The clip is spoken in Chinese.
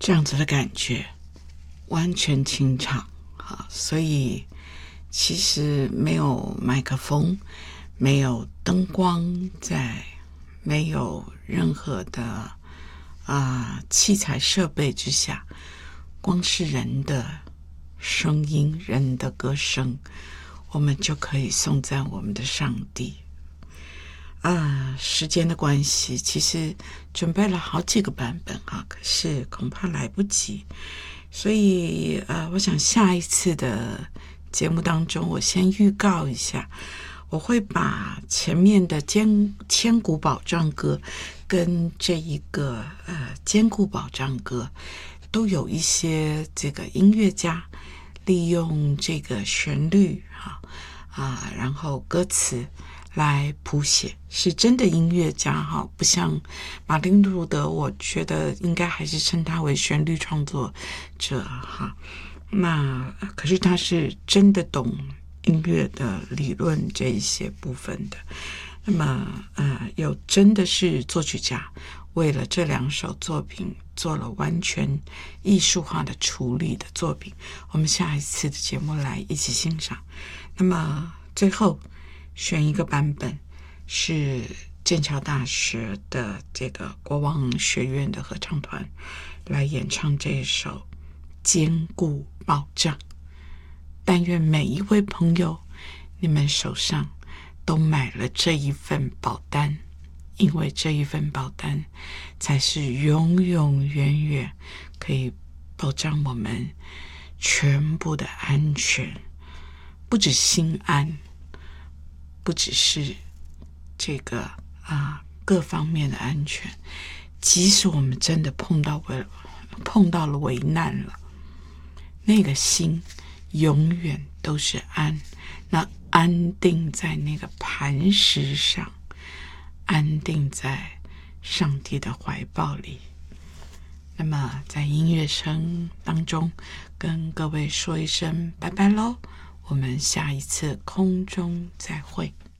这样子的感觉，完全清唱啊！所以其实没有麦克风，没有灯光在，没有任何的器材设备之下，光是人的声音、人的歌声，我们就可以颂赞我们的上帝。时间的关系，其实准备了好几个版本可是恐怕来不及，所以我想下一次的节目当中，我先预告一下，我会把前面的千古保障歌跟这一个坚固保障歌，都有一些这个音乐家利用这个旋律然后歌词来谱写，是真的音乐家不像马丁路德，我觉得应该还是称他为旋律创作者那可是他是真的懂音乐的理论这一些部分的。那么有真的是作曲家为了这2首作品做了完全艺术化的处理的作品，我们下一次的节目来一起欣赏。那么最后选一个版本是剑桥大学的这个国王学院的合唱团来演唱这一首坚固保障。但愿每一位朋友，你们手上都买了这一份保单，因为这一份保单才是永永远远可以保障我们全部的安全，不止心安，不只是这个各方面的安全，即使我们真的碰到了危难了，那个心永远都是安，那安定在那个磐石上，安定在上帝的怀抱里。那么在音乐声当中跟各位说一声拜拜咯，我们下一次空中再会。